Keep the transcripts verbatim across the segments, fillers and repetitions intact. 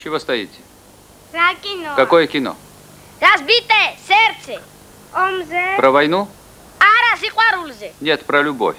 Чего стоите? На кино. Какое кино? Разбитое сердце. Омзе. Про войну? Ара сикварулзе. Нет, про любовь.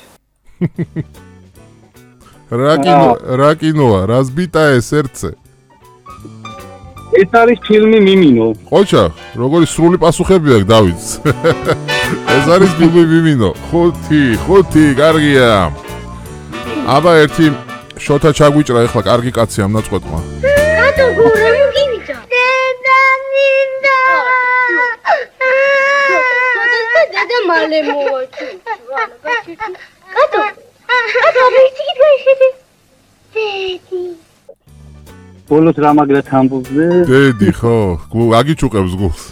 Ракино, ракино, разбитое сердце. ეს არის ფილმი მიმინო. ოჩა, როგორი სრული პასუხები აქვს დავითს. ეს არის ფილმი მიმინო. ხუთი, ხუთი, კარგია. აბა ერთი შოთა ჩაგვიჭრა ეხლა კარგი კაცი ამ ნაწყვეტმა. რატო გურა მოგივიდა? დედა მინდა. დედა მალე მოვაჩი. რატო? რატო ვიცი გიშვიდი? დედი. ბოლოს რა მაგრად ამბობდე? დედი ხო, აგიჭუყებს გულს.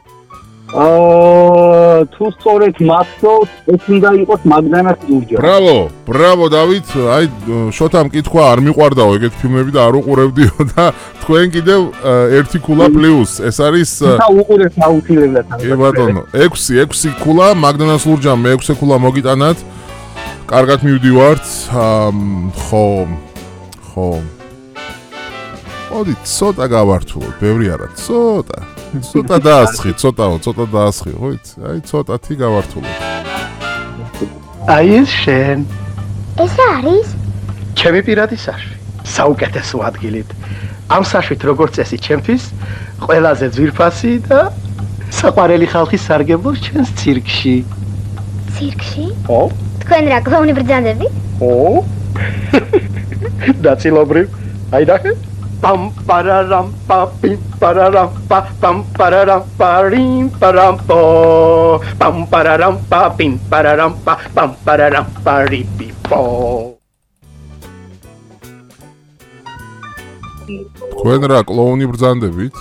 აა თუ სწორედ მახსოვს, ეს უნდა იყოს მაგდანას ურჯა. ბრავო, ბრავო დავით, აი შოთამ კითხვა არ მიყვარდაო ეგეთ ფილმები და არ უყურებდიო და თქვენ კიდევ ერთი ქულა პლუს, ეს არის და უყურეთ აუცილებლად. კი ბატონო, ექვსი, ექვსი ქულა მაგდანას ურჯამ, მეექვსე ქულა მოგიტანათ. კარგად მივდივართ. ხო, ხო. ოდი ცოტა გავართულოთ, ბევრი არა, ცოტა. ცოტა დაასხი, ცოტაო, ცოტა დაასხი, ხო იცი? აი ცოტათი გავართულოთ. აი ეს შენ. ეს არის? ჩემი პირადი საშვი. საუკეთესო ადგილით. ამ საშვით როგორც წესი ჩემთვის, ყველაზე ძვირფასი და საყვარელი ხალხის სარგებლოს ჩვენს ცირკში. ცირკში? ო? თქვენ რა კლოუნი ბრძანდები? ო? დაწილობრივ. აი დახე. Pam pararam pa pim pararam pa pam pararam parim param po pam pararam pa pim pararam pa pam pararam paripi po თქვენ რა კლოუნი ბრძანდებით?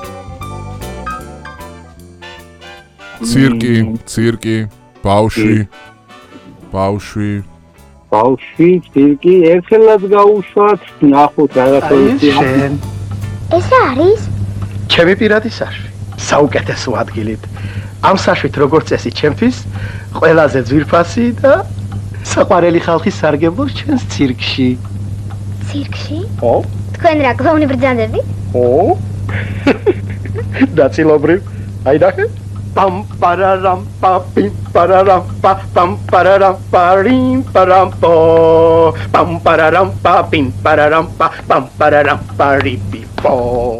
ცირკი, ცირკი, ბავშვი, ბავშვი. ბავშვი, ცირკი, ერთხელაც გაუშვათ, ნახოთ რაღაცა ის შენ. ეს არის? ჩემი პირადი საშვი. საუკეთესო ადგილით. ამ საშვით როგორც წესი ჩემთვის, ყველაზე ძვირფასი და საყვარელი ხალხის სარგებლოს ჩვენს ცირკში. ცირკში? ო? თქვენ რა კლოუნი ბრძანდები? ო? დაწილობრივ. აი დახე. Pam pararam pa pim pararam pa pam pararam parim param po pam pararam pa pim pararam pa pam pararam paripi po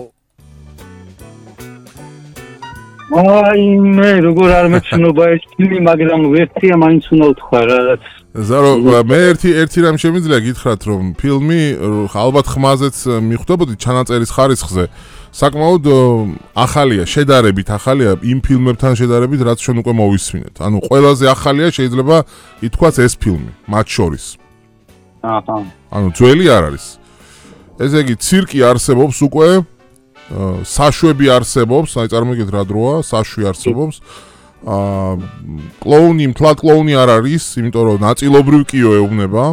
აი მე როგორ არ მეცნობა ეს ფილმი, მაგრამ ვერცია მაინც უნდა ვთქვა რაღაც. ზარო, მე ერთი ერთი რამ შემიძლია გითხრათ, რომ ფილმი ალბათ ხმაზეც მიხვდებოდი ჩანაწერის ხარისხზე. საკმაოდ ახალია, შედარებით ახალია იმ ფილმებთან შედარებით, რაც ჩვენ უკვე მოვისმინეთ. ანუ ყველაზე ახალია შეიძლება ითქვას ეს ფილმი, მათ შორის. აჰა. ანუ ძველი არ არის. ესე იგი, ცირკი არსებობს უკვე, საშვები არსებობს, აი წარმოგიდგეთ რა დროა, საშვი არსებობს. აა კლოუნი, მთლად კლოუნი არ არის, იმიტომ რომ ნაწილობრივ კიო ეუბნება.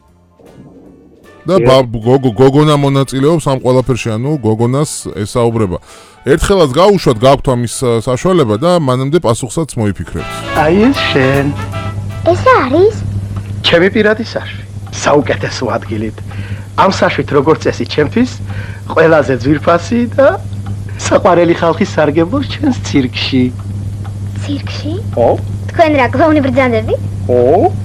და გოგო გოგონა მონაწილეობს ამ ყველაფერში, ანუ გოგონას ესაუბრება. ერთხელაც გაუშვათ გაქვთ ამის საშუალება და მანამდე პასუხსაც მოიფიქრებთ. აი ეს შენ. ეს არის? ჩემი პირადი საშვი. საუკეთესო ადგილით. ამ საშვით როგორც წესი ჩემთვის, ყველაზე ძვირფასი და საყვარელი ხალხის სარგებლოს ჩვენს ცირკში. ცირკში? ო? თქვენ რა კლოუნი ბრძანდები? ო?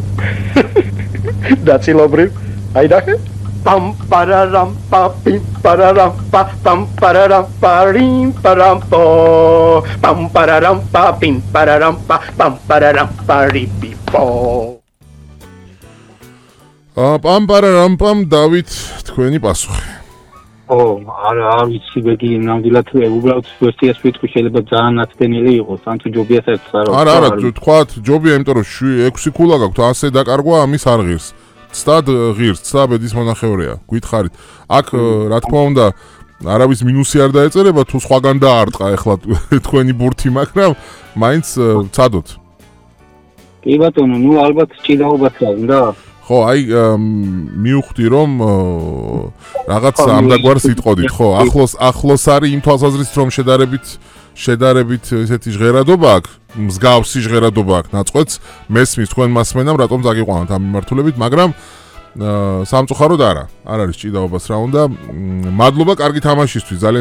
დაწილობრივ. აი დახე. Pam pararam pa pim pararam pa pam pararam parim param po pam pararam pa pim pararam pa pam pararam paripi po ა პამ პარარამ პამ დავით თქვენი პასუხი. ო, არა, არ ვიცი, ბეგი ნამდვილად უბრალოდ ვერსიას ვიტყვი, შეიძლება ძალიან ნაცდენილი იყოს, ან თუ ჯობია საერთოდ არა. არა, არა, თქვათ ჯობია, იმიტომ რომ ექვსი ქულა გაქვთ, ასე დაკარგვა ამის არ ღირს. ცდად ღირს, ცდა ბედის მონახევრია, გითხარით. აქ რა თქმა უნდა, არავის მინუსი არ დაეწერება, თუ სხვაგან დაარტყა ახლა თქვენი ბურთი, მაგრამ მაინც ცადოთ. კი ბატონო, ნუ ალბათ ჭიდაობაც უნდა. ხო, აი მივხვდი რომ რაღაც ამდაგვარს იტყოდით, ხო, ახლოს ახლოს არის იმ თვალსაზრისით რომ შედარებით შედარებით ესეთი ჟღერადობა აქვს, მსგავსი ჟღერადობა აქვს ნაწყვეტს, მესმის თქვენ მასმენამ რატომ წაგიყვანოთ ამ მიმართულებით, მაგრამ სამწუხაროდ არა. არ არის ჭიდაობას რა უნდა. მადლობა კარგი თამაშისთვის. ძალიან